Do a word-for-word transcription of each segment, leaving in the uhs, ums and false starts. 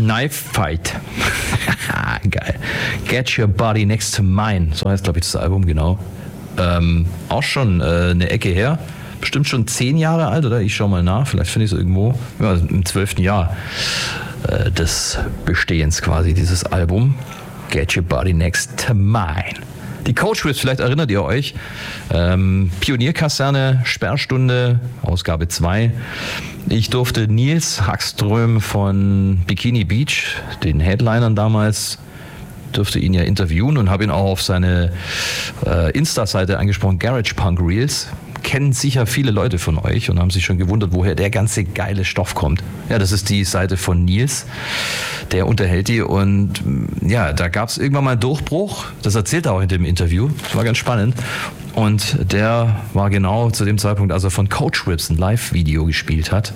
Knife Fight. Geil. Get Your Body Next to Mine. So heißt, glaube ich, das Album, genau. Ähm, auch schon äh, eine Ecke her. Bestimmt schon zehn Jahre alt, oder? Ich schau mal nach. Vielleicht finde ich es irgendwo. Ja, im zwölften Jahr äh, des Bestehens quasi, dieses Album. Get Your Body Next to Mine. Die Coach Whips, vielleicht erinnert ihr euch. Ähm, Pionierkaserne, Sperrstunde, Ausgabe zwei. Ich durfte Nils Hagström von Bikini Beach, den Headlinern damals, durfte ihn ja interviewen und habe ihn auch auf seine äh, Insta-Seite angesprochen, Garage Punk Reels. Kennen sicher viele Leute von euch und haben sich schon gewundert, woher der ganze geile Stoff kommt. Ja, das ist die Seite von Nils, der unterhält die und ja, da gab es irgendwann mal einen Durchbruch, das erzählt er auch in dem Interview, das war ganz spannend und der war genau zu dem Zeitpunkt, als er von Coach Whips ein Live-Video gespielt hat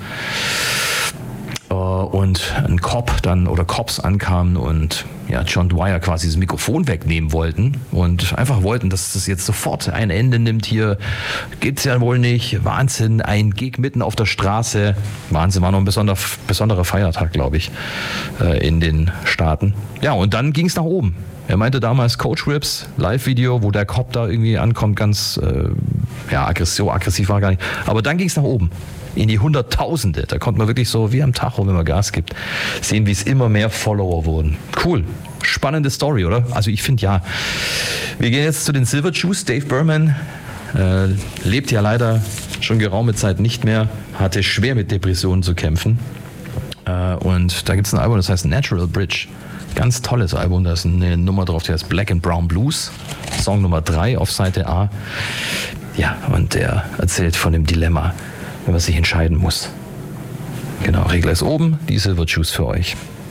und ein Cop dann oder Cops ankamen und ja, John Dwyer quasi das Mikrofon wegnehmen wollten und einfach wollten, dass das jetzt sofort ein Ende nimmt. Hier geht's ja wohl nicht. Wahnsinn, ein Gig mitten auf der Straße. Wahnsinn, war noch ein besonderer, besonderer Feiertag, glaube ich, in den Staaten. Ja, und dann ging's nach oben. Er meinte damals Coach Whips, Live-Video, wo der Cop da irgendwie ankommt, ganz äh, ja, aggressiv, aggressiv war gar nicht. Aber dann ging's nach oben. In die Hunderttausende. Da konnte man wirklich so wie am Tacho, wenn man Gas gibt, sehen, wie es immer mehr Follower wurden. Cool. Spannende Story, oder? Also ich finde ja. Wir gehen jetzt zu den Silver Juice. Dave Berman äh, lebt ja leider schon geraume Zeit nicht mehr, hatte schwer mit Depressionen zu kämpfen. Äh, und da gibt es ein Album, das heißt Natural Bridge. Ganz tolles Album, da ist eine Nummer drauf, die heißt Black and Brown Blues. Song Nummer drei auf Seite A. Ja, und der erzählt von dem Dilemma, wenn man sich entscheiden muss. Genau, Regler ist oben, die Silver Juice für euch.